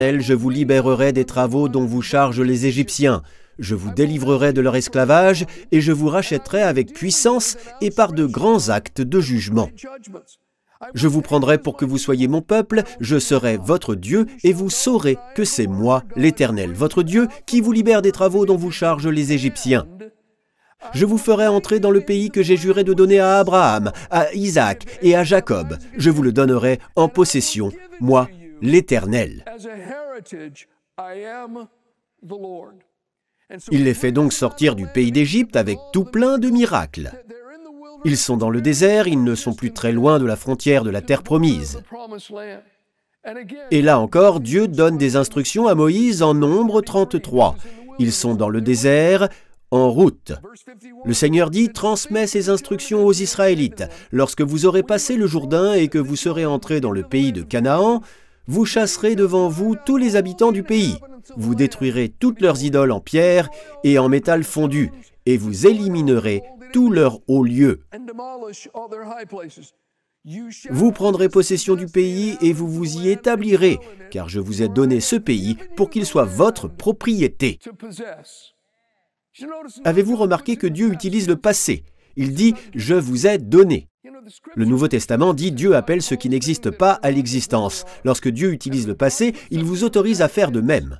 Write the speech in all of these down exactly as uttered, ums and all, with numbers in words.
Je vous libérerai des travaux dont vous chargent les Égyptiens. Je vous délivrerai de leur esclavage et je vous rachèterai avec puissance et par de grands actes de jugement. Je vous prendrai pour que vous soyez mon peuple, je serai votre Dieu et vous saurez que c'est moi, l'Éternel, votre Dieu, qui vous libère des travaux dont vous chargent les Égyptiens. Je vous ferai entrer dans le pays que j'ai juré de donner à Abraham, à Isaac et à Jacob. Je vous le donnerai en possession, moi, l'Éternel. Il les fait donc sortir du pays d'Égypte avec tout plein de miracles. Ils sont dans le désert, ils ne sont plus très loin de la frontière de la terre promise. Et là encore, Dieu donne des instructions à Moïse en Nombre trente-trois. Ils sont dans le désert, en route. Le Seigneur dit, transmets ces instructions aux Israélites. Lorsque vous aurez passé le Jourdain et que vous serez entrés dans le pays de Canaan, vous chasserez devant vous tous les habitants du pays. Vous détruirez toutes leurs idoles en pierre et en métal fondu, et vous éliminerez tous leurs hauts lieux. Vous prendrez possession du pays et vous vous y établirez, car je vous ai donné ce pays pour qu'il soit votre propriété. Avez-vous remarqué que Dieu utilise le passé? Il dit « je vous ai donné ». Le Nouveau Testament dit « Dieu appelle ce qui n'existe pas à l'existence ». Lorsque Dieu utilise le passé, il vous autorise à faire de même.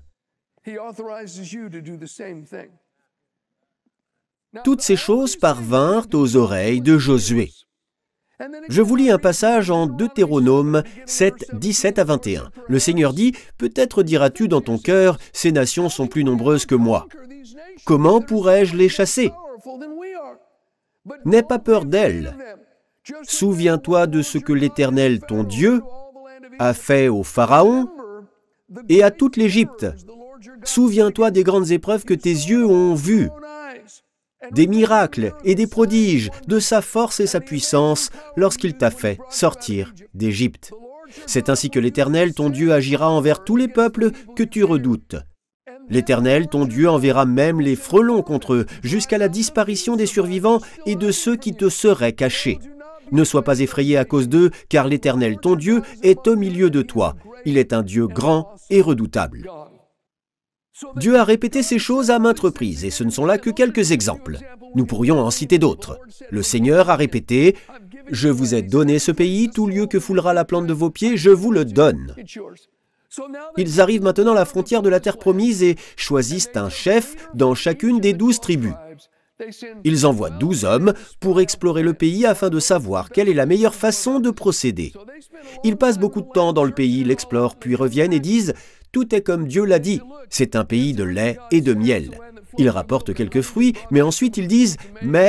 Toutes ces choses parvinrent aux oreilles de Josué. Je vous lis un passage en Deutéronome sept, dix-sept à vingt et un. Le Seigneur dit, « Peut-être diras-tu dans ton cœur, ces nations sont plus nombreuses que moi. Comment pourrais-je les chasser? N'aie pas peur d'elles. Souviens-toi de ce que l'Éternel, ton Dieu, a fait au Pharaon et à toute l'Égypte. Souviens-toi des grandes épreuves que tes yeux ont vues, des miracles et des prodiges, de sa force et sa puissance lorsqu'il t'a fait sortir d'Égypte. C'est ainsi que l'Éternel, ton Dieu, agira envers tous les peuples que tu redoutes. L'Éternel, ton Dieu, enverra même les frelons contre eux, jusqu'à la disparition des survivants et de ceux qui te seraient cachés. Ne sois pas effrayé à cause d'eux, car l'Éternel, ton Dieu, est au milieu de toi. Il est un Dieu grand et redoutable. » Dieu a répété ces choses à maintes reprises, et ce ne sont là que quelques exemples. Nous pourrions en citer d'autres. Le Seigneur a répété, « Je vous ai donné ce pays, tout lieu que foulera la plante de vos pieds, je vous le donne. » Ils arrivent maintenant à la frontière de la terre promise et choisissent un chef dans chacune des douze tribus. Ils envoient douze hommes pour explorer le pays afin de savoir quelle est la meilleure façon de procéder. Ils passent beaucoup de temps dans le pays, l'explorent, puis reviennent et disent « Tout est comme Dieu l'a dit, c'est un pays de lait et de miel. » Ils rapportent quelques fruits, mais ensuite ils disent « Mais... »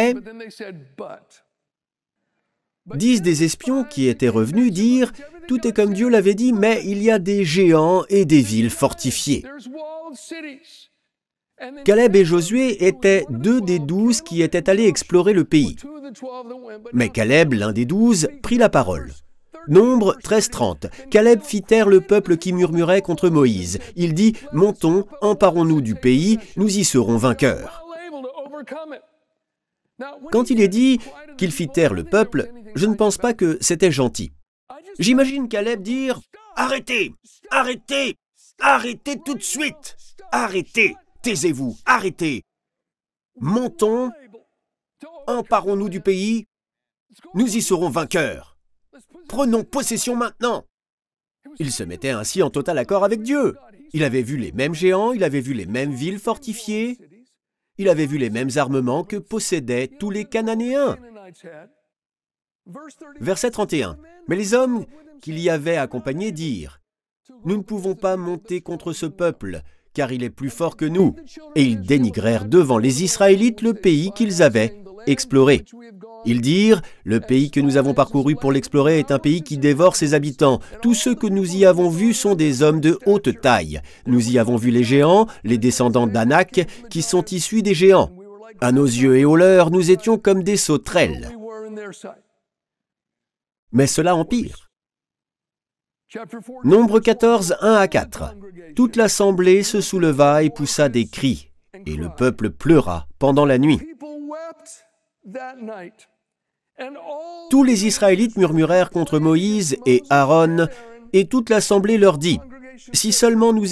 Dix des espions qui étaient revenus dirent « Tout est comme Dieu l'avait dit, mais il y a des géants et des villes fortifiées. » Caleb et Josué étaient deux des douze qui étaient allés explorer le pays. Mais Caleb, l'un des douze, prit la parole. Nombre treize trente. Caleb fit taire le peuple qui murmurait contre Moïse. Il dit « Montons, emparons-nous du pays, nous y serons vainqueurs. » Quand il est dit qu'il fit taire le peuple, je ne pense pas que c'était gentil. J'imagine Caleb dire « Arrêtez, arrêtez, arrêtez tout de suite, arrêtez, taisez-vous, arrêtez. Montons, emparons-nous du pays, nous y serons vainqueurs. Prenons possession maintenant. » Il se mettait ainsi en total accord avec Dieu. Il avait vu les mêmes géants, il avait vu les mêmes villes fortifiées, il avait vu les mêmes armements que possédaient tous les Cananéens. Verset trente et un. Mais les hommes qu'il y avait accompagnés dirent « Nous ne pouvons pas monter contre ce peuple, car il est plus fort que nous. » Et ils dénigrèrent devant les Israélites le pays qu'ils avaient exploré. Ils dirent « Le pays que nous avons parcouru pour l'explorer est un pays qui dévore ses habitants. Tous ceux que nous y avons vus sont des hommes de haute taille. Nous y avons vu les géants, les descendants d'Anak, qui sont issus des géants. À nos yeux et aux leurs, nous étions comme des sauterelles. » Mais cela empire. Nombre quatorze, un à quatre. Toute l'assemblée se souleva et poussa des cris, et le peuple pleura pendant la nuit. Tous les Israélites murmurèrent contre Moïse et Aaron, et toute l'assemblée leur dit « Si seulement nous